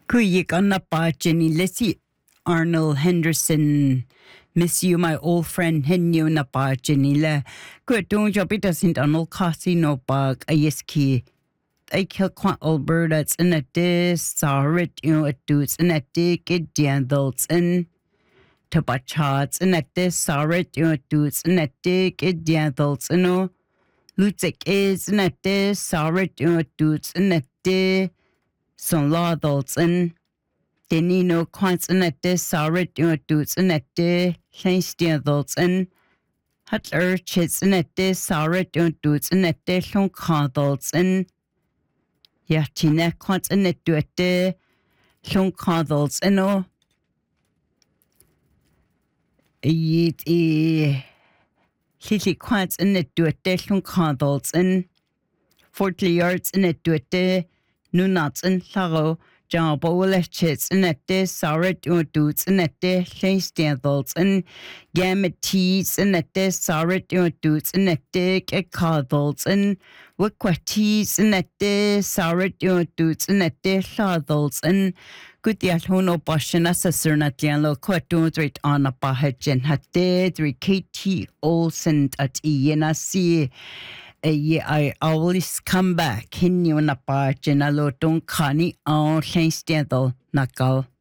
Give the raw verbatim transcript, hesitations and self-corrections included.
Kuyik anapa Jenny Lissy Arnold Henderson. Miss you, my old friend Henyo Napa Jenny Le. Good don't job it doesn't Arnold Cassie no bug a yeski. I kill quite Alberta in a dis, sorry, you know, it does in a dick, it dandles in tabachats in a dis, sorry, you know, it does in a dick, it dandles in no. Lutzek is in a dis, sorry, you know, it does in a dick. Some law adults and Denny no quants in a dis, sorry, you know, dudes in a dick, change the adults and hat urchits in a dis, sorry, you know, dudes in a dick, long adults and yeah, Tina quants in a do a dick, long adults and no. It is Lily quants in a do a dick, long adults and forty yards in a do a dick. Nu nuts and sorrow, John Bowler chits and at this, sorry, or dudes and at this, chase dandles and gamma teas and at this, sorry, or dudes and at dick at coddles and wicquatees and at this, sorry, or dudes and at this, coddles and good yet hono boshin as a cernat yellow quato rate on a bahajan had dead three K T Olsen at Iena C. I, I always come back. Hinyo na pa, jenalo don't kani on, change the nakal.